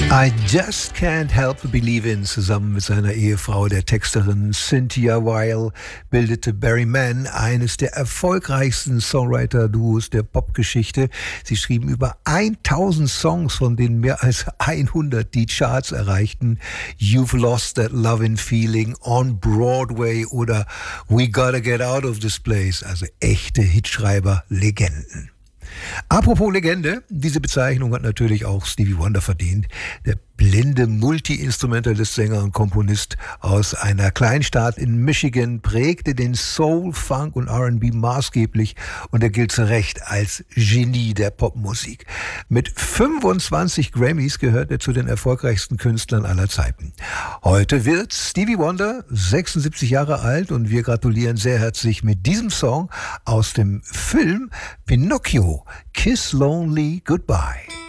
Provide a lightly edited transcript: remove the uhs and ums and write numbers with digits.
I Just Can't Help Believin' zusammen mit seiner Ehefrau, der Texterin Cynthia Weil, bildete Barry Mann eines der erfolgreichsten Songwriter-Duos der Popgeschichte. Sie schrieben über 1000 Songs, von denen mehr als 100 die Charts erreichten. You've Lost That Lovin' Feeling, On Broadway oder We Gotta Get Out of This Place, also echte Hitschreiber-Legenden. Apropos Legende, diese Bezeichnung hat natürlich auch Stevie Wonder verdient. Der blinde Multi-Instrumentalist, Sänger und Komponist aus einer Kleinstadt in Michigan prägte den Soul, Funk und R&B maßgeblich und er gilt zu Recht als Genie der Popmusik. Mit 25 Grammys gehört er zu den erfolgreichsten Künstlern aller Zeiten. Heute wird Stevie Wonder 76 Jahre alt und wir gratulieren sehr herzlich mit diesem Song aus dem Film Pinocchio, Kiss Lonely Goodbye.